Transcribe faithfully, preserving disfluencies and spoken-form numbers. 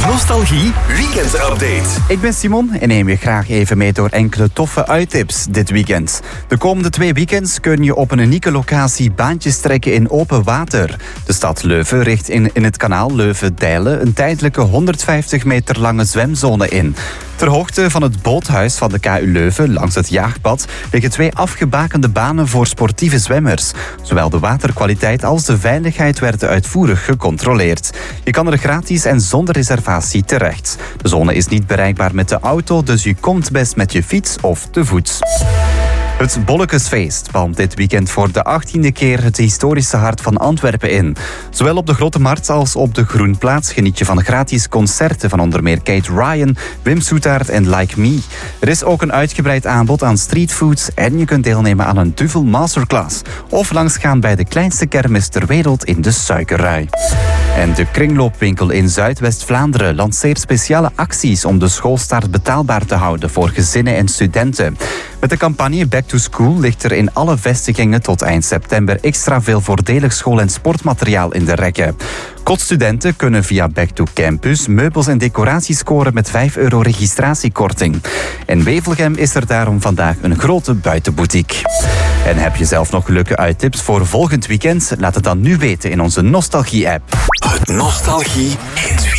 Nostalgie Weekend Update. Ik ben Simon en neem je graag even mee door enkele toffe uittips dit weekend. De komende twee weekends kun je op een unieke locatie baantjes trekken in open water. De stad Leuven richt in, in het kanaal Leuven-Dijlen een tijdelijke honderdvijftig meter lange zwemzone in. Ter hoogte van het boothuis van de K U Leuven, langs het jaagpad, liggen twee afgebakende banen voor sportieve zwemmers. Zowel de waterkwaliteit als de veiligheid werden uitvoerig gecontroleerd. Je kan er gratis en zonder reservatie terecht. De zone is niet bereikbaar met de auto, dus je komt best met je fiets of te voet. Het Bollekesfeest palmt dit weekend voor de achttiende keer het historische hart van Antwerpen in. Zowel op de Grote Markt als op de Groenplaats geniet je van gratis concerten van onder meer Kate Ryan, Wim Soetaert en Like Me. Er is ook een uitgebreid aanbod aan streetfoods en je kunt deelnemen aan een duvel masterclass. Of langsgaan bij de kleinste kermis ter wereld in de Suikerrui. En de kringloopwinkel in Zuidwest-Vlaanderen lanceert speciale acties om de schoolstart betaalbaar te houden voor gezinnen en studenten. Met de campagne Back to School ligt er in alle vestigingen tot eind september extra veel voordelig school- en sportmateriaal in de rekken. Kotstudenten kunnen via Back to Campus meubels en decoraties scoren met vijf euro registratiekorting. In Wevelgem is er daarom vandaag een grote buitenboutique. En heb je zelf nog leuke uittips voor volgend weekend? Laat het dan nu weten in onze Nostalgie-app. Het Nostalgie